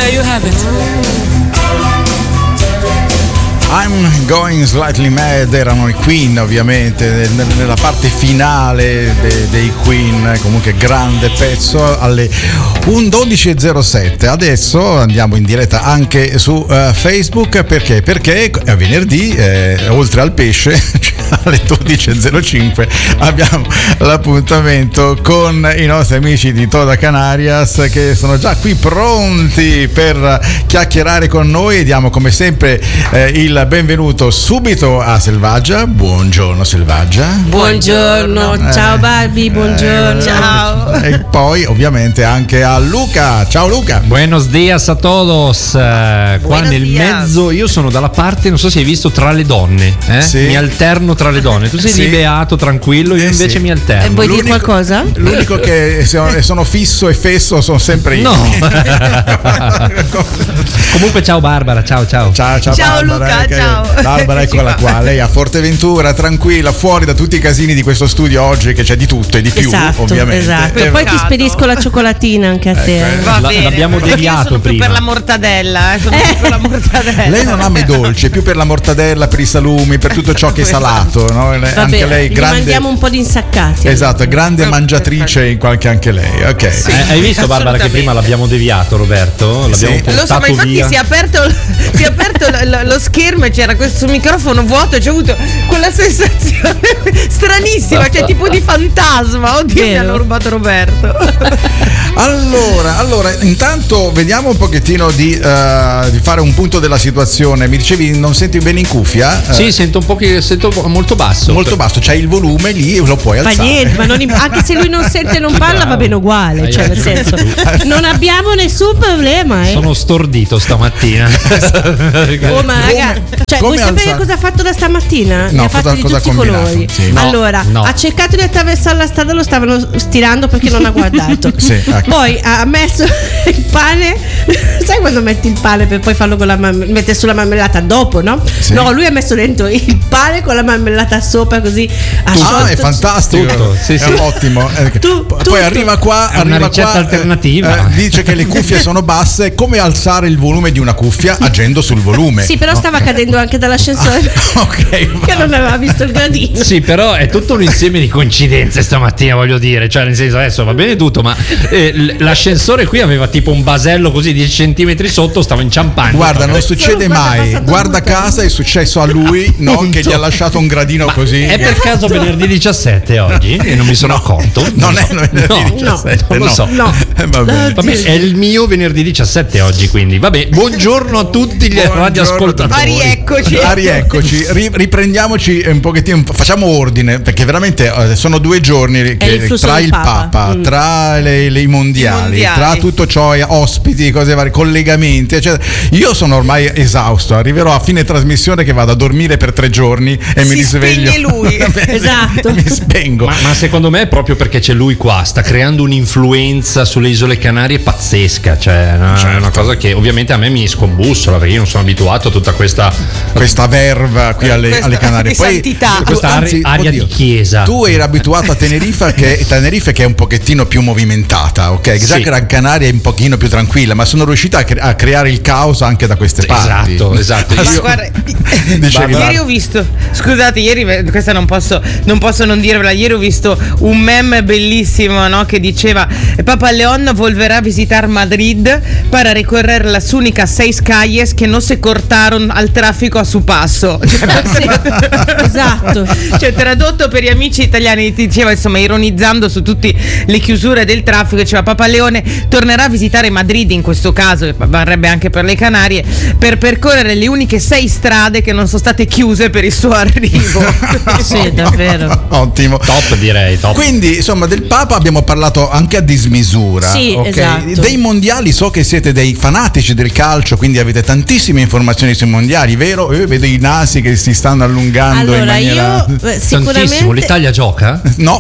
there you have it. I'm Going Slightly Mad erano i Queen, ovviamente nella parte finale dei Queen, comunque grande pezzo alle 12.07. Adesso andiamo in diretta anche su Facebook perché a venerdì oltre al pesce alle 12.05 abbiamo l'appuntamento con i nostri amici di Toda Canarias che sono già qui pronti per chiacchierare con noi e diamo come sempre il benvenuto subito a Selvaggia. Buongiorno Selvaggia. Buongiorno, ciao Barbie, buongiorno. Ciao. E poi ovviamente anche a Luca. Ciao Luca. Buenos dias a todos. Qua nel mezzo io sono dalla parte, non so se hai visto, tra le donne. Sì. Mi alterno tra le donne. Tu sei lì beato, tranquillo, io invece mi alterno. Vuoi dire qualcosa? L'unico che sono fisso e fesso sono sempre io. No. Comunque ciao Barbara, ciao Ciao Barbara, Luca, ciao. Barbara, eccola qua, lei a Forteventura, tranquilla, fuori da tutti i casini di questo studio oggi che c'è di tutto e di più, ovviamente. Esatto. Poi ti spedisco la ciocolatina anche a te. Va bene, l'abbiamo deviato sono prima. Più per la mortadella, sono più per la mortadella. Lei non ama i dolci, è più per la mortadella, per i salumi, per tutto ciò che è salato, no? Anche lei grande. Mandiamo un po' di insaccati. Esatto, grande mangiatrice in qualche anche lei. Ok. Sì, hai visto Barbara che prima l'abbiamo deviato, Roberto? L'abbiamo portato lo so, ma infatti via. si è aperto lo schermo e c'era questo microfono vuoto e c'è avuto quella sensazione stranissima, cioè tipo di fantasma. Oddio, mi hanno rubato Roberto. Allora, intanto vediamo un pochettino di fare un punto della situazione. Mi dicevi non senti bene in cuffia? Sì, sento molto basso. Molto basso, c'hai il volume lì, lo puoi alzare. Ma niente, anche se lui non sente e non parla va bene uguale, cioè nel senso non abbiamo nessun problema. Sono stordito stamattina. Oh ma raga, cioè vuoi sapere cosa ha fatto da stamattina? No, ha fatto di tutti i colori. Sì. Allora, ha cercato di attraversare la strada, lo stavano stirando perché non ha guardato. Sì, ecco. Poi ha messo il pane, sai quando metti il pane per poi farlo con mettere sulla marmellata dopo, no? Sì. No, lui ha messo dentro il pane con la marmellata sopra così. È fantastico. Tutto. Sì, è ottimo. Poi arriva qua, è una ricetta alternativa. Dice che le cuffie sono basse, come alzare il volume di una cuffia agendo sul volume. Sì, però stava cadendo anche dall'ascensore. Ok. Che non aveva visto il gradino. Sì, però è tutto un insieme di coincidenze stamattina, voglio dire, cioè nel senso adesso va bene tutto, ma l'ascensore qui aveva tipo un basello così 10 centimetri sotto, stava inciampando. Guarda, non succede mai. Guarda casa, è successo a lui, no? Che gli ha lasciato un gradino così. È per caso venerdì 17 oggi? E non mi sono accorto. Non è venerdì 17. Non lo so. No. Vabbè, è il mio venerdì 17 oggi, quindi vabbè. Buongiorno a tutti gli radioascoltatori. Rieccoci. Riprendiamoci un pochettino, facciamo ordine, perché veramente sono 2 giorni che tra il Papa, tra i mondiali, tra tutto ciò, ospiti, cose varie, collegamenti, eccetera. Io sono ormai esausto, arriverò a fine trasmissione che vado a dormire per 3 giorni e mi risveglio. Si spegne lui. Esatto. Mi spengo. Ma secondo me è proprio perché c'è lui qua, sta creando un'influenza sulle isole Canarie pazzesca, cioè è una cosa che ovviamente a me mi scombussola, perché io non sono abituato a tutta questa verva qui alle Canarie. Poi santità. Questa aria di chiesa. Tu eri abituato a Tenerife che è un pochettino più movimentata, ok? Già che Gran Canaria è un pochino più tranquilla, ma sono riuscita a creare il caos anche da queste parti. Esatto. Ma guarda, ieri ho visto, scusate, questa non posso non dirvela, ieri ho visto un meme bellissimo, no? Che diceva Papa León volverá a visitar Madrid para recorrer las únicas 6 calles que no se cortaron al traffico a su passo. Esatto. Cioè, tradotto per gli amici italiani, diceva, insomma, ironizzando su tutte le chiusure del traffico, diceva Papa Leone tornerà a visitare Madrid, in questo caso varrebbe anche per le Canarie, per percorrere le uniche 6 strade che non sono state chiuse per il suo arrivo. Sì, davvero. Ottimo. Top, direi, top. Quindi, insomma, del Papa abbiamo parlato anche a dismisura. Sì, okay? esatto. Dei mondiali so che siete dei fanatici del calcio, quindi avete tantissime informazioni sui mondiali. vero? Io vedo i nasi che si stanno allungando in maniera... sicuramente l'Italia gioca? No.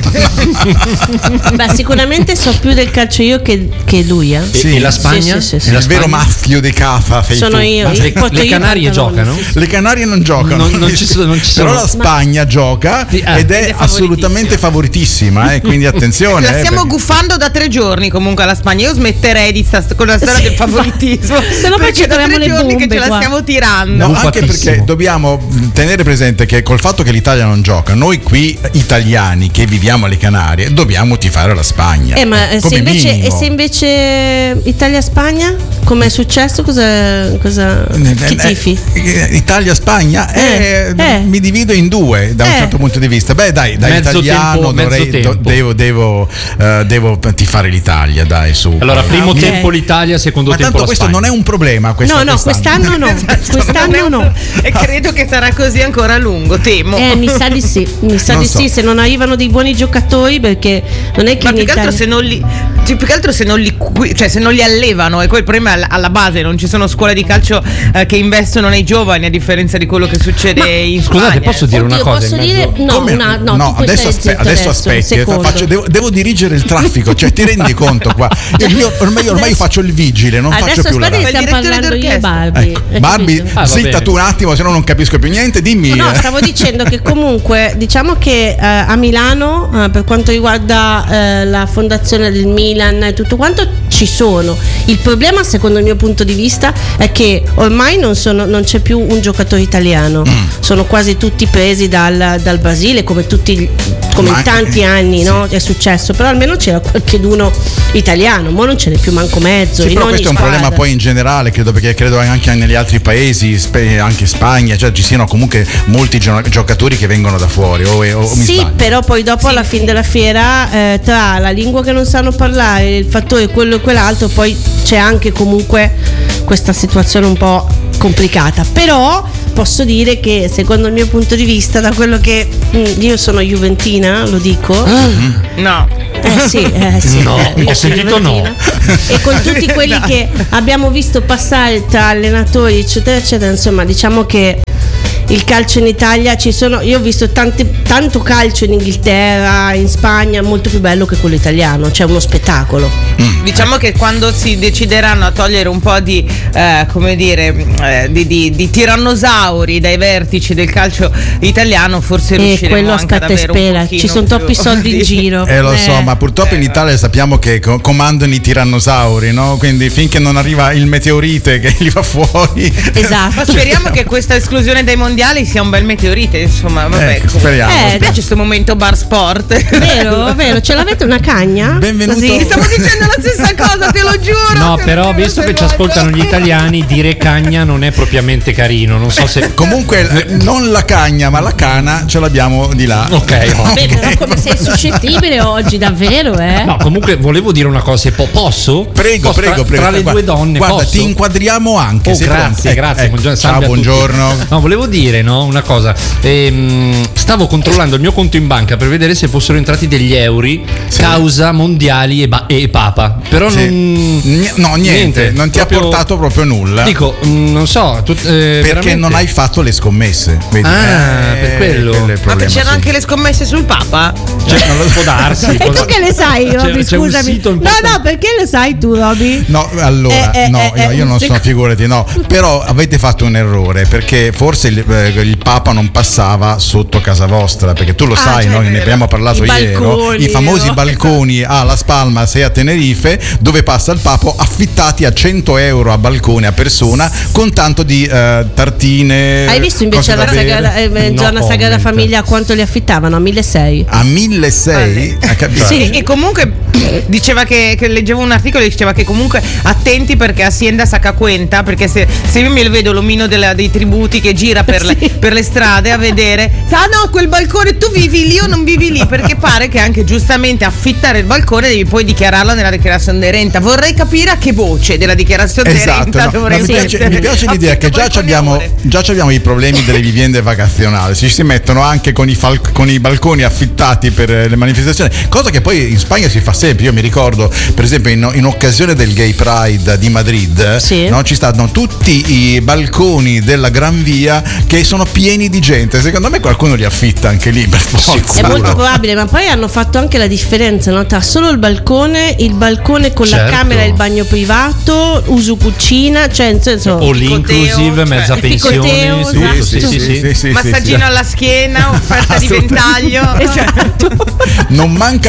Beh, sicuramente so più del calcio io che lui, eh. Sì. E la Spagna? Sì. Il vero maschio di Cafa sono io. Le Canarie giocano? Le Canarie non giocano. Non ci sono. Però la Spagna gioca ed è assolutamente favoritissima, quindi attenzione. La stiamo guffando da 3 giorni comunque alla Spagna. Io smetterei con la storia del favoritismo. Se no poi ci troviamo le bombe che ce la stiamo tirando. No, anche perché dobbiamo tenere presente che col fatto che l'Italia non gioca, noi qui italiani che viviamo alle Canarie dobbiamo tifare la Spagna. Ma se invece Italia-Spagna, come è successo? Chi tifi? Italia-Spagna mi divido in due da un certo punto di vista. Beh, dai, da mezzo italiano tempo. devo tifare l'Italia, dai, su. Allora, primo tempo l'Italia, secondo tempo tanto la questo Spagna. non è un problema. Quest'anno no. Quest'anno no. E credo che sarà così ancora a lungo, temo. Mi sa di sì. Sì, se non arrivano dei buoni giocatori, perché non è che. Ma più che altro se non li allevano, e poi il problema alla base, non ci sono scuole di calcio che investono nei giovani, a differenza di quello che succede in Spagna. Scusate, posso dire una cosa? Posso dire? No, adesso aspetti, devo dirigere il traffico, cioè ti rendi conto qua? Io ormai faccio il vigile, non faccio più la radio. Stiamo parlando io e Barbie. Barbie, zitta tu un attimo, se no non capisco più niente, dimmi. No, stavo dicendo che comunque diciamo che a Milano, per quanto riguarda la fondazione del Milan e tutto quanto, ci sono. Il problema, secondo il mio punto di vista, è che ormai non c'è più un giocatore italiano, sono quasi tutti presi dal Brasile, come in tanti anni, no? È successo, però almeno c'era qualcheduno italiano, ma non ce n'è più manco mezzo. Sì, però questo è un problema poi in generale, perché credo anche negli altri paesi, anche Spagna, cioè ci siano comunque molti giocatori che vengono da fuori. Sì, però poi dopo alla fine della fiera, tra la lingua che non sanno parlare, il fattore quello e quell'altro, poi c'è anche comunque questa situazione un po' complicata. Però posso dire che secondo il mio punto di vista, da quello che io sono juventina, lo dico. No. Sì. No, ho sentito no. E con tutti quelli che abbiamo visto passare tra allenatori eccetera eccetera, insomma, diciamo che il calcio in Italia io ho visto tanto calcio in Inghilterra, in Spagna, molto più bello che quello italiano, c'è uno spettacolo. Diciamo che quando si decideranno a togliere un po' di di tirannosauri dai vertici del calcio italiano, forse riusciremo quello anche ad avere un pochino ci sono troppi soldi in giro. Lo so, ma purtroppo in Italia sappiamo che comandano i tirannosauri, no? Quindi finché non arriva il meteorite che li fa fuori. Esatto. Ma speriamo che questa esclusione dai mondiali sia un bel meteorite, insomma, vabbè. Speriamo. Mi piace questo momento bar sport. Vero, ce l'avete una cagna? Benvenuto. Sì, stavo dicendo la stessa cosa, te lo giuro. No, però visto che ci ascoltano gli italiani, dire cagna non è propriamente carino, non so se. Comunque non la cagna, ma la cana ce l'abbiamo di là. Ok. Però come sei suscettibile oggi, davvero, eh? No, comunque volevo dire una cosa, posso? Prego. Tra le due donne, guarda, posso? ti inquadriamo anche. Grazie. Ciao, buongiorno. No, volevo dire una cosa. Stavo controllando il mio conto in banca per vedere se fossero entrati degli euro causa mondiali e Papa. Però niente, non ti ha portato proprio nulla. Dico, non so. Perché veramente non hai fatto le scommesse. Vedi? Per quello. Ma c'erano anche le scommesse sul Papa? Non lo può darsi. E tu che le sai, Roby? Scusami. No, perché le sai tu, Roby? No, allora, io non sono, figurati, no. Però avete fatto un errore, perché forse il Papa non passava sotto casa vostra, perché tu lo sai, no? Ne abbiamo parlato ieri, balconi, i famosi balconi a Las Palmas e a Tenerife, dove passa il Papa, affittati a 100 euro a balcone a persona, con tanto di tartine. Hai visto invece alla Giornata Sagrada Famiglia quanto li affittavano? A 1.600. A 1.600? Sì. E comunque diceva che leggevo un articolo e diceva che comunque attenti, perché Hacienda sacca cuenta, perché se io mi vedo l'omino dei tributi che gira per per le strade a vedere, no, quel balcone tu vivi lì o non vivi lì, perché pare che anche giustamente affittare il balcone devi poi dichiararlo nella dichiarazione di renta. Vorrei capire a che voce della dichiarazione di renta dovrei mettere. Mi piace l'idea che già abbiamo i problemi delle vivende vacazionali, si mettono anche con i balconi affittati per le manifestazioni, cosa che poi in Spagna si fa sempre. Io mi ricordo per esempio in occasione del Gay Pride di Madrid, no, ci stanno tutti i balconi della Gran Via che sono pieni di gente. Secondo me qualcuno li affitta anche lì per forza. È molto probabile, ma poi hanno fatto anche la differenza, no? Tra solo il balcone con la camera e il bagno privato, uso cucina, cioè in senso all inclusive, mezza pensione, sì, massaggino alla schiena, offerta di ventaglio. Esatto. Non manca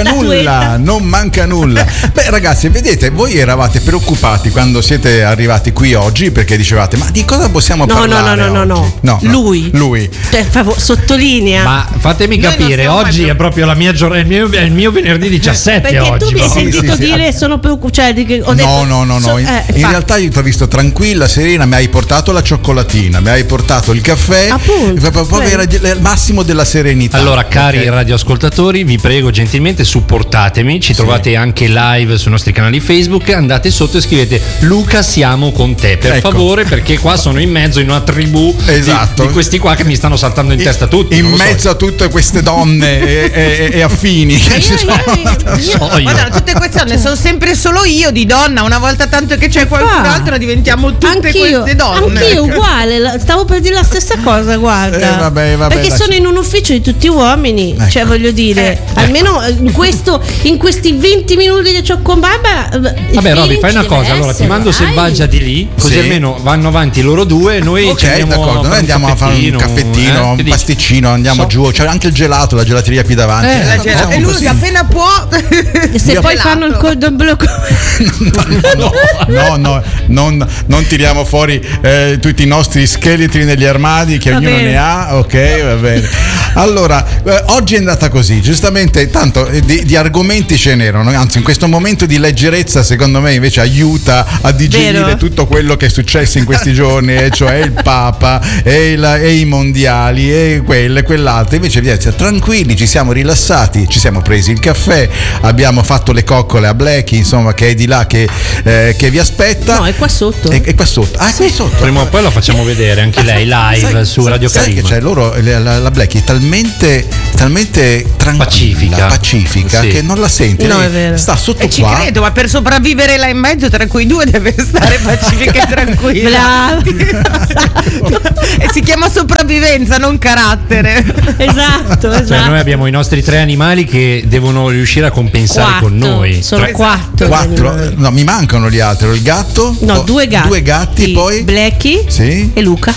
nulla. Beh ragazzi, vedete, voi eravate preoccupati quando siete arrivati qui oggi perché dicevate: ma di cosa possiamo parlare? No. Lui. Sottolinea. Ma fatemi capire, oggi è proprio la mia giornata, è il mio venerdì 17 perché oggi. Tu mi hai sentito dire sono preoccupata, No. In realtà io ti ho visto tranquilla, serena, mi hai portato la cioccolatina, mi hai portato il caffè. Appunto. Proprio era il massimo della serenità. Allora, cari radioascoltatori, vi prego gentilmente supportatemi, ci trovate anche live sui nostri canali Facebook, andate sotto e scrivete Luca siamo con te, per favore, perché qua sono in mezzo in una tribù di questi qua che mi stanno saltando in testa tutti. In mezzo a tutte queste donne e affini. Guarda, tutte queste donne sono sempre solo io di donna, una volta tanto che c'è qualcun altro diventiamo tutte queste donne. Anch'io uguale, stavo per dire la stessa cosa, guarda. Vabbè, perché sono in un ufficio di tutti uomini, cioè voglio dire, almeno in questi 20 minuti che c'ho con Barbara. Vabbè Roby, fai una cosa, allora ti mando Selvaggia di lì, così almeno vanno avanti loro due, noi d'accordo, noi andiamo a fare un caffettino, un pasticcino, andiamo giù, c'è anche il gelato, la gelateria qui davanti. E lui appena può. Se poi fanno il cordon bleu. No, non tiriamo fuori tutti i nostri scheletri negli armadi che ognuno ne ha, ok, va bene. Allora, oggi è andata così, giustamente, tanto di argomenti ce n'erano, anzi in questo momento di leggerezza secondo me invece aiuta a digerire tutto quello che è successo in questi giorni, e cioè il Papa e i mondiali e quello e quell'altro. Invece tranquilli, ci siamo rilassati, ci siamo presi il caffè, abbiamo fatto le coccole a Blackie, insomma, che è di là che vi aspetta. No, è qua sotto. È qua sotto. Ah, è qui sotto. Prima o poi lo facciamo vedere anche lei live su Radio Calima. Che c'è loro, la Blackie è talmente tranquilla, pacifica che non la senti. No, è vero. Sta sotto qua. Ci credo, ma per sopravvivere là in mezzo tra quei due deve stare pacifica e tranquilla. E si chiama sopravvivenza, non carattere. Esatto. Cioè, noi abbiamo i nostri 3 animali che devono riuscire a compensare con noi. Sono 4. No, mi mancano gli altri. Il gatto? No, 2 gatti. 2 gatti, poi Blackie e Luca.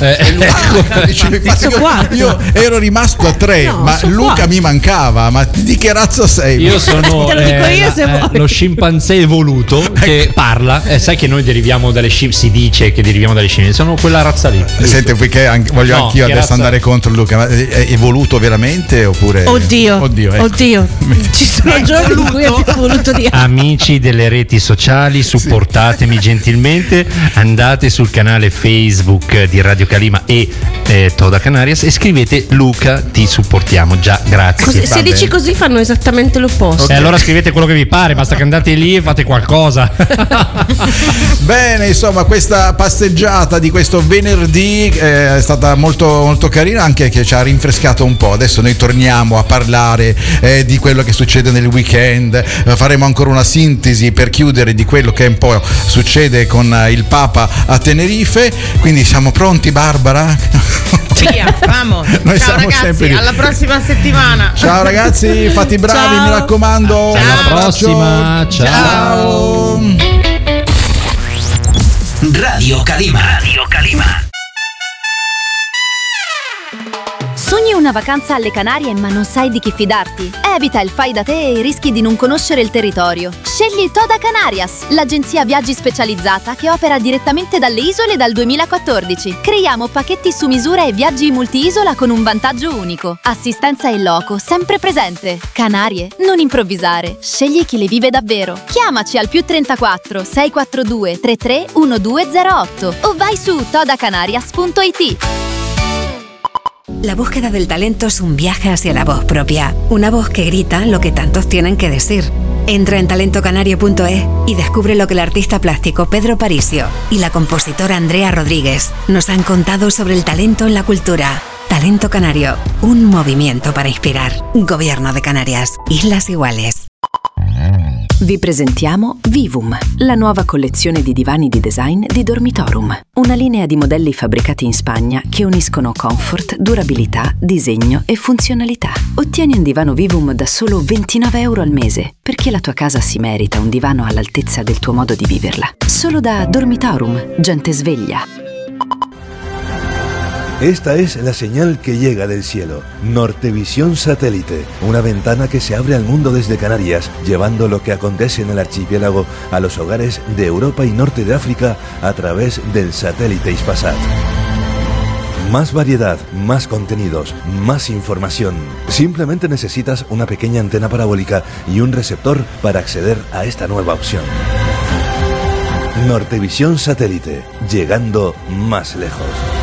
Io ero rimasto a 3, ma Luca 4. Mi mancava. Ma di che razza sei? Io sono lo scimpanzé evoluto che parla. Sai che noi deriviamo dalle scimmie, si dice che deriviamo dalle scimmie. Sono quella razza lì. Senti, poiché voglio anch'io adesso andare contro Luca, ma è evoluto veramente oppure? Oddio. Ecco. Ci sono giorni in cui è più voluto di altri. Amici delle reti sociali, supportatemi gentilmente, andate sul canale Facebook di Radio Calima e Toda Canarias e scrivete Luca ti supportiamo. Già, grazie. Se dici così fanno esattamente l'opposto. Okay. Allora scrivete quello che vi pare, basta che andate lì e fate qualcosa. Bene, insomma, questa passeggiata di questo venerdì è stata molto, molto carina, anche che ci ha rinfrescato un po'. Adesso noi torniamo a parlare di quello che succede nel weekend, faremo ancora una sintesi per chiudere di quello che un po' succede con il Papa a Tenerife. Quindi siamo pronti, Barbara? Via, vamo. Ciao ragazzi, alla prossima settimana. Ciao ragazzi, fate i bravi, mi raccomando. Alla prossima. Ciao. Radio Calima. Sogni una vacanza alle Canarie ma non sai di chi fidarti? Evita il fai da te e i rischi di non conoscere il territorio. Scegli Toda Canarias, l'agenzia viaggi specializzata che opera direttamente dalle isole dal 2014. Creiamo pacchetti su misura e viaggi multi-isola con un vantaggio unico. Assistenza in loco, sempre presente. Canarie, non improvvisare. Scegli chi le vive davvero. Chiamaci al +34 642 33 1208 o vai su todacanarias.it. La búsqueda del talento es un viaje hacia la voz propia, una voz que grita lo que tantos tienen que decir. Entra en talentocanario.es y descubre lo que el artista plástico Pedro Parisio y la compositora Andrea Rodríguez nos han contado sobre el talento en la cultura. Talento Canario, un movimento para inspirar. Gobierno de Canarias, Islas Iguales. Vi presentiamo Vivum, la nuova collezione di divani di design di Dormitorum. Una linea di modelli fabbricati in Spagna che uniscono comfort, durabilità, disegno e funzionalità. Ottieni un divano Vivum da solo €29 al mese, perché la tua casa si merita un divano all'altezza del tuo modo di viverla. Solo da Dormitorum, gente sveglia. Esta es la señal que llega del cielo. Nortevisión Satélite, una ventana que se abre al mundo desde Canarias, llevando lo que acontece en el archipiélago a los hogares de Europa y norte de África a través del satélite Hispasat. Más variedad, más contenidos, más información. Simplemente necesitas una pequeña antena parabólica y un receptor para acceder a esta nueva opción. Nortevisión Satélite, llegando más lejos.